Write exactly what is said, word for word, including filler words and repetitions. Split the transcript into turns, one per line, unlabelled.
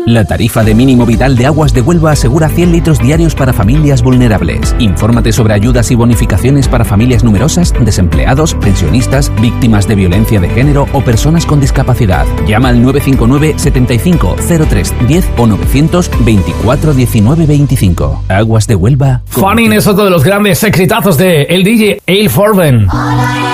La tarifa de mínimo vital de Aguas de Huelva asegura cien litros diarios para familias vulnerables. Infórmate sobre ayudas y bonificaciones para familias numerosas, desempleados, pensionistas, víctimas de violencia de género o personas con discapacidad. Llama al nueve cinco nueve, setenta y cinco, cero tres, diez o novecientos veinticuatro diecinueve veinticinco. Aguas de Huelva.
Funny es otro de los grandes exitazos de el D J Ale Forben.